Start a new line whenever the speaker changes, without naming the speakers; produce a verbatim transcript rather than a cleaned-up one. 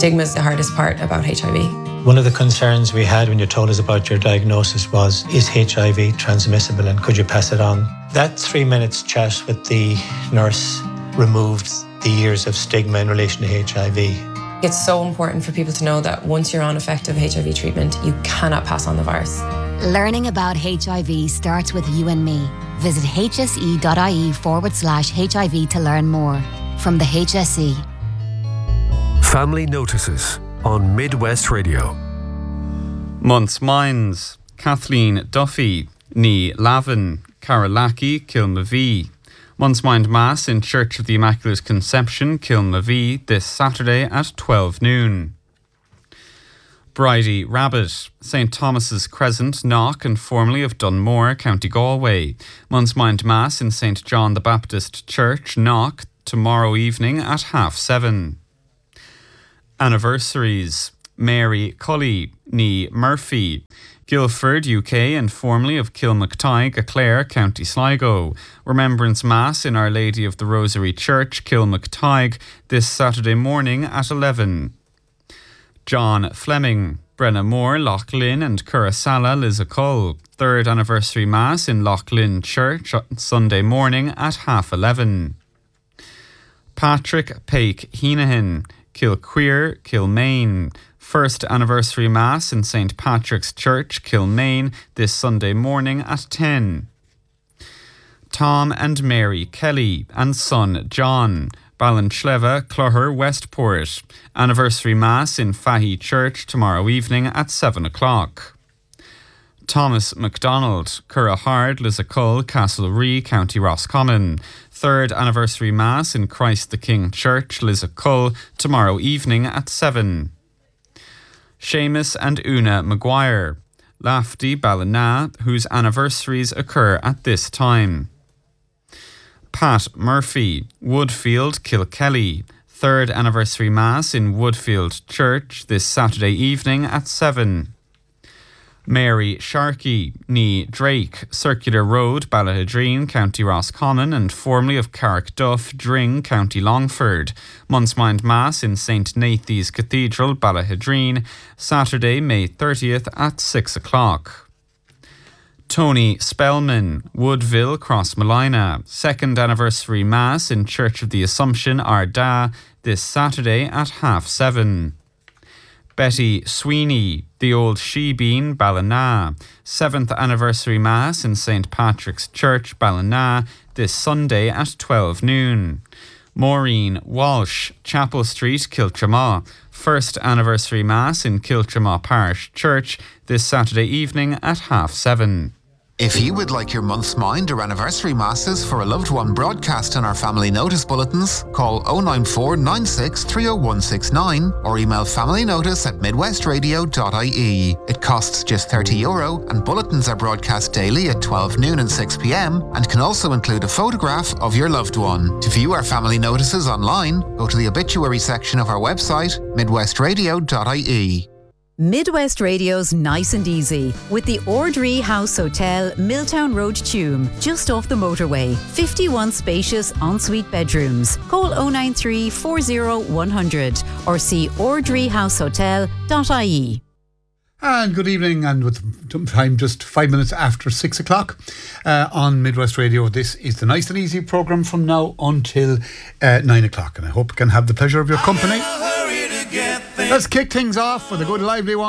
stigma is the hardest part about H I V.
One of the concerns we had when you told us about your diagnosis was, is H I V transmissible and could you pass it on? That three minutes chat with the nurse removed the years of stigma in relation to H I V.
It's so important for people to know that once you're on effective H I V treatment, you cannot pass on the virus.
Learning about H I V starts with you and me. Visit hse.ie forward slash HIV to learn more. From the H S E.
Family Notices on Midwest Radio.
Months Minds, Kathleen Duffy, Ní Lavin, Carolaki, Kilmavee. Months Mind Mass in Church of the Immaculate Conception, Kilmavee, this Saturday at twelve noon. Bridie Rabbit, Saint Thomas's Crescent, Knock, and formerly of Dunmore, County Galway. Months Mind Mass in Saint John the Baptist Church, Knock, tomorrow evening at half seven. Anniversaries. Mary Cully, Ní Murphy, Guildford, U K, and formerly of Kilmactide, Clare, County Sligo. Remembrance Mass in Our Lady of the Rosary Church, Kilmactide, this Saturday morning at eleven. John Fleming, Brenna Moore, Loch Lynn, and Currasalla, Lizacull. Third anniversary Mass in Loch Lynn Church, Sunday morning at half eleven. Patrick Pake Heenahan, Kilqueer, Kilmaine. First anniversary Mass in Saint Patrick's Church, Kilmaine, this Sunday morning at ten. Tom and Mary Kelly and son John, Ballinsleva, Clogher, Westport. Anniversary Mass in Fahy Church tomorrow evening at seven o'clock. Thomas MacDonald, Currahard, Lizacull, Castlerea, County Roscommon. Third anniversary Mass in Christ the King Church, Lizacull, tomorrow evening at seven. Seamus and Una Maguire, Lafty, Ballina, whose anniversaries occur at this time. Pat Murphy, Woodfield, Kilkelly. Third anniversary Mass in Woodfield Church this Saturday evening at seven. Mary Sharkey, Ní Drake, Circular Road, Ballahidreen, County Roscommon, and formerly of Carrickduff, Dring, County Longford. Months Mind Mass in Saint Nathy's Cathedral, Ballahidreen, Saturday, May thirtieth at six o'clock. Tony Spellman, Woodville, Crossmolina. Second anniversary Mass in Church of the Assumption, Ardagh, this Saturday at half seven. Betty Sweeney, the Old Shebean, Ballina. Seventh anniversary Mass in Saint Patrick's Church, Ballina, this Sunday at twelve noon. Maureen Walsh, Chapel Street, Kiltramaw. First anniversary Mass in Kiltramaw Parish Church, this Saturday evening at half seven.
If you would like your month's mind or anniversary masses for a loved one broadcast in our family notice bulletins, call oh nine four nine six three oh one six nine or email familynotice at midwestradio dot I E. It costs just thirty euro and bulletins are broadcast daily at twelve noon and six p.m. and can also include a photograph of your loved one. To view our family notices online, go to the obituary section of our website, midwestradio dot I E.
Midwest Radio's Nice and Easy with the Ordree House Hotel, Milltown Road, Tuam, just off the motorway. fifty-one spacious ensuite bedrooms. Call oh nine three four oh one hundred or see ordree house hotel dot I E.
And good evening, and with time just five minutes after six o'clock uh, on Midwest Radio. This is the Nice and Easy programme from now until uh, nine o'clock, and I hope you can have the pleasure of your company. Let's kick things off with a good lively one.